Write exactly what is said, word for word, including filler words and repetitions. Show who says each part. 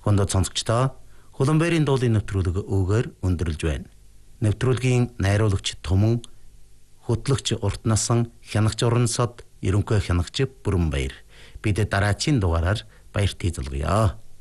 Speaker 1: Хондоо цонцогчдоо Хуланбайрын дуулын нэвтрүүлэг өгөөр өндөрлж байна. Нэвтрүүлгийн найруулагч Томон, хөтлөгч Уртнасан, хянагч Орнсод, ерөнхий хянагч Бүрэнбаяр. Бид дараачийн дугаараар баярт эзэлгъя.